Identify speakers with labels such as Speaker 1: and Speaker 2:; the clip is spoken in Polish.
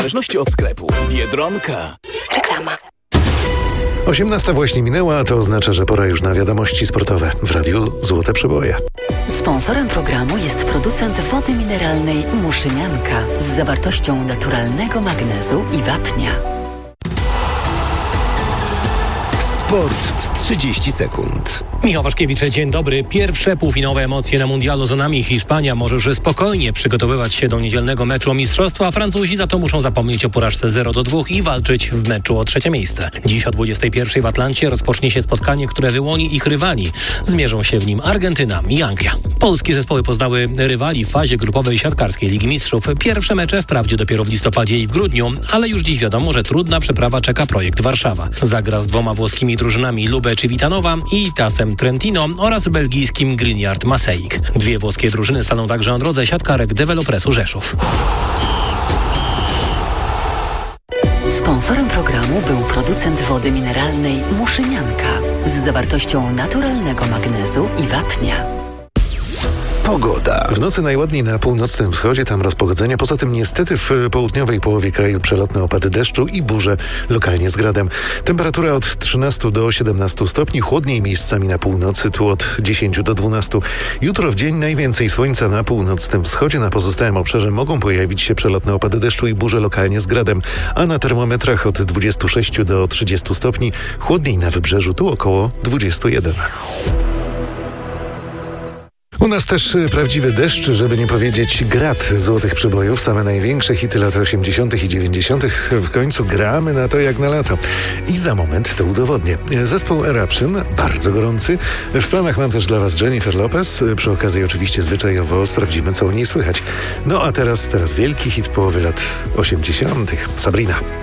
Speaker 1: W zależności od sklepu. Biedronka.
Speaker 2: Reklama.
Speaker 3: 18 właśnie minęła, a to oznacza, że pora już na wiadomości sportowe. W radiu Złote Przeboje.
Speaker 2: Sponsorem programu jest producent wody mineralnej Muszynianka z zawartością naturalnego magnezu i wapnia.
Speaker 4: Sport w 30 sekund.
Speaker 5: Michał Waszkiewicz, dzień dobry. Pierwsze półfinałowe emocje na mundialu za nami. Hiszpania może już spokojnie przygotowywać się do niedzielnego meczu o mistrzostwo, a Francuzi za to muszą zapomnieć o porażce 0-2 i walczyć w meczu o trzecie miejsce. Dziś o 21 w Atlancie rozpocznie się spotkanie, które wyłoni ich rywali. Zmierzą się w nim Argentyna i Anglia. Polskie zespoły poznały rywali w fazie grupowej siatkarskiej Ligi Mistrzów. Pierwsze mecze wprawdzie dopiero w listopadzie i w grudniu, ale już dziś wiadomo, że trudna przeprawa czeka projekt Warszawa. Zagra z dwoma włoskimi drużynami Lube Civitanowa i Tasem Trentino oraz belgijskim Grignard Marseille. Dwie włoskie drużyny staną także na drodze siatkarek Developresu Rzeszów.
Speaker 2: Sponsorem programu był producent wody mineralnej Muszynianka z zawartością naturalnego magnezu i wapnia.
Speaker 4: Pogoda.
Speaker 3: W nocy najładniej na północnym wschodzie, tam rozpogodzenia. Poza tym niestety w południowej połowie kraju przelotne opady deszczu i burze, lokalnie z gradem. Temperatura od 13 do 17 stopni, chłodniej miejscami na północy, tu od 10 do 12. Jutro w dzień najwięcej słońca na północnym wschodzie, na pozostałym obszarze mogą pojawić się przelotne opady deszczu i burze lokalnie z gradem, a na termometrach od 26 do 30 stopni, chłodniej na wybrzeżu, tu około 21. U nas też prawdziwy deszcz, żeby nie powiedzieć grad złotych przybojów. Same największe hity lat 80. i 90. W końcu gramy na to jak na lato. I za moment to udowodnię. Zespół Eruption, bardzo gorący. W planach mam też dla Was Jennifer Lopez. Przy okazji oczywiście zwyczajowo sprawdzimy, co u niej słychać. No a teraz wielki hit połowy lat 80. Sabrina.